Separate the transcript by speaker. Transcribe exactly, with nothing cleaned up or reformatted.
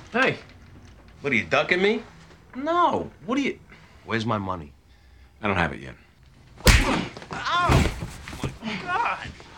Speaker 1: Hey,
Speaker 2: What, are you ducking me?
Speaker 1: no. What are you... Where's my money?
Speaker 3: I don't have it yet.
Speaker 1: Ow! Oh, my God.